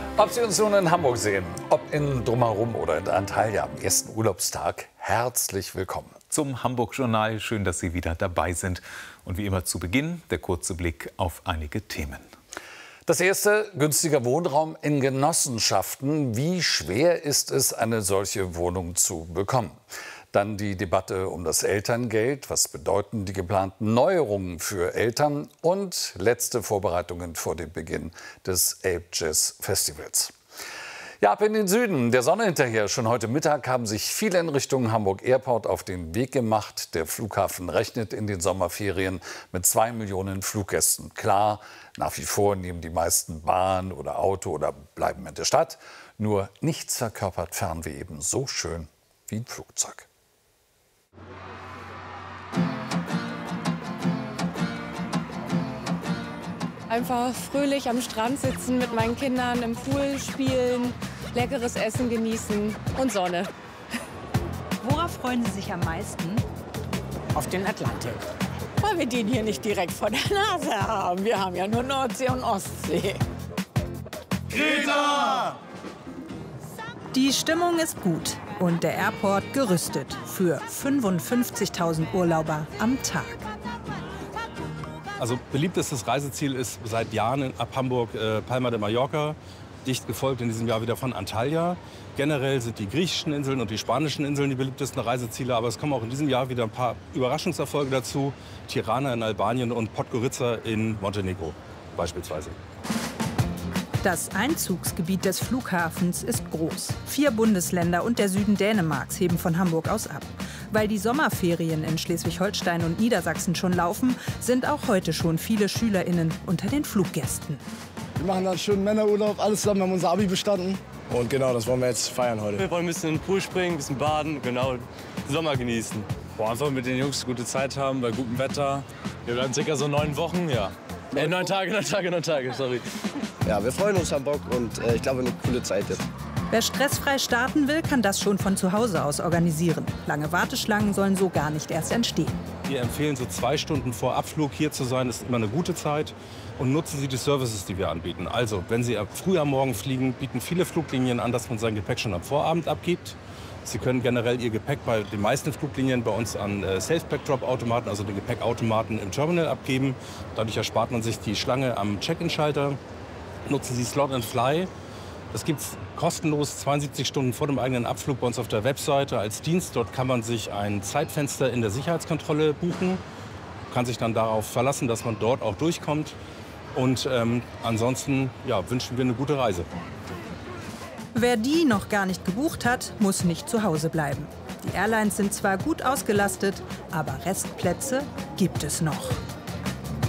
Ob Sie uns nun in Hamburg sehen, ob in Drumherum oder in Antalya am ersten Urlaubstag, herzlich willkommen zum Hamburg-Journal. Schön, dass Sie wieder dabei sind. Und wie immer zu Beginn der kurze Blick auf einige Themen. Das erste, günstiger Wohnraum in Genossenschaften. Wie schwer ist es, eine solche Wohnung zu bekommen? Dann die Debatte um das Elterngeld. Was bedeuten die geplanten Neuerungen für Eltern? Und letzte Vorbereitungen vor dem Beginn des Elb Jazz Festivals. Ja, ab in den Süden, der Sonne hinterher. Schon heute Mittag haben sich viele in Richtung Hamburg Airport auf den Weg gemacht. Der Flughafen rechnet in den Sommerferien mit 2 Millionen Fluggästen. Klar, nach wie vor nehmen die meisten Bahn oder Auto oder bleiben in der Stadt. Nur nichts verkörpert Fernweh eben so schön wie ein Flugzeug. Einfach fröhlich am Strand sitzen, mit meinen Kindern im Pool spielen, leckeres Essen genießen und Sonne. Worauf freuen Sie sich am meisten? Auf den Atlantik. Weil wir den hier nicht direkt vor der Nase haben. Wir haben ja nur Nordsee und Ostsee. Greta! Die Stimmung ist gut und der Airport gerüstet für 55.000 Urlauber am Tag. Also beliebtestes Reiseziel ist seit Jahren ab Hamburg Palma de Mallorca, dicht gefolgt in diesem Jahr wieder von Antalya. Generell sind die griechischen Inseln und die spanischen Inseln die beliebtesten Reiseziele, aber es kommen auch in diesem Jahr wieder ein paar Überraschungserfolge dazu. Tirana in Albanien und Podgorica in Montenegro beispielsweise. Das Einzugsgebiet des Flughafens ist groß. 4 Bundesländer und der Süden Dänemarks heben von Hamburg aus ab. Weil die Sommerferien in Schleswig-Holstein und Niedersachsen schon laufen, sind auch heute schon viele SchülerInnen unter den Fluggästen. Wir machen dann schön Männerurlaub, alles zusammen, haben unser Abi bestanden. Und genau, das wollen wir jetzt feiern heute. Wir wollen ein bisschen in den Pool springen, ein bisschen baden, genau, den Sommer genießen. Einfach mit den Jungs gute Zeit haben, bei gutem Wetter. Wir bleiben circa so 9 Wochen, ja. 9 Tage, sorry. Ja, wir freuen uns am Bock und ich glaube, eine coole Zeit jetzt. Wer stressfrei starten will, kann das schon von zu Hause aus organisieren. Lange Warteschlangen sollen so gar nicht erst entstehen. Wir empfehlen, so 2 Stunden vor Abflug hier zu sein. Das ist immer eine gute Zeit. Und nutzen Sie die Services, die wir anbieten. Also, wenn Sie früh am Morgen fliegen, bieten viele Fluglinien an, dass man sein Gepäck schon am Vorabend abgibt. Sie können generell Ihr Gepäck bei den meisten Fluglinien bei uns an Safe-Pack-Drop-Automaten, also den Gepäckautomaten im Terminal abgeben. Dadurch erspart man sich die Schlange am Check-in-Schalter. Nutzen Sie Slot and Fly. Das gibt es kostenlos 72 Stunden vor dem eigenen Abflug bei uns auf der Webseite als Dienst. Dort kann man sich ein Zeitfenster in der Sicherheitskontrolle buchen, kann sich dann darauf verlassen, dass man dort auch durchkommt. Und ansonsten wünschen wir eine gute Reise. Wer die noch gar nicht gebucht hat, muss nicht zu Hause bleiben. Die Airlines sind zwar gut ausgelastet, aber Restplätze gibt es noch.